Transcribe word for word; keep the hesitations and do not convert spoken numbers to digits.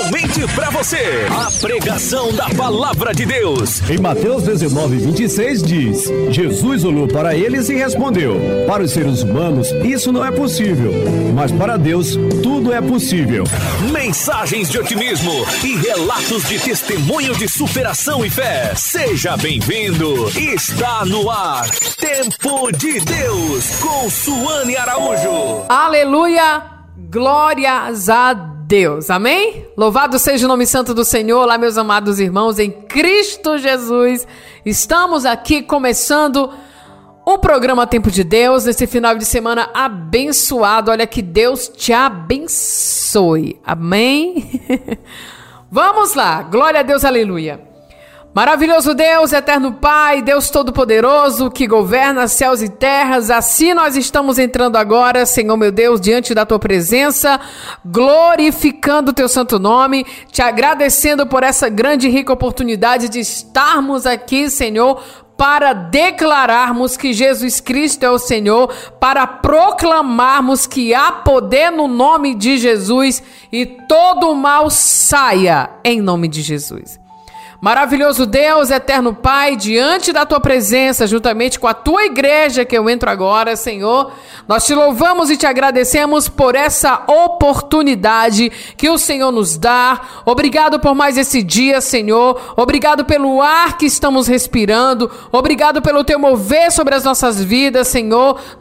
especialmente para você, a pregação da palavra de Deus. Em Mateus dezenove, vinte e seis diz: Jesus olhou para eles e respondeu: para os seres humanos isso não é possível, mas para Deus tudo é possível. Mensagens de otimismo e relatos de testemunho de superação e fé. Seja bem-vindo. Está no ar Tempo de Deus com Suane Araújo. Aleluia, glórias a Deus, amém? Louvado seja o nome santo do Senhor. Olá, meus amados irmãos em Cristo Jesus. Estamos aqui começando o programa Tempo de Deus, nesse final de semana abençoado. Olha, que Deus te abençoe, amém? Vamos lá, glória a Deus, aleluia. Maravilhoso Deus, eterno Pai, Deus Todo-Poderoso, que governa céus e terras, assim nós estamos entrando agora, Senhor meu Deus, diante da Tua presença, glorificando o Teu santo nome, te agradecendo por essa grande e rica oportunidade de estarmos aqui, Senhor, para declararmos que Jesus Cristo é o Senhor, para proclamarmos que há poder no nome de Jesus e todo o mal saia em nome de Jesus. Maravilhoso Deus, eterno Pai, diante da Tua presença, juntamente com a Tua igreja que eu entro agora, Senhor, nós te louvamos e te agradecemos por essa oportunidade que o Senhor nos dá. Obrigado por mais esse dia, Senhor. Obrigado pelo ar que estamos respirando. Obrigado pelo Teu mover sobre as nossas vidas, Senhor.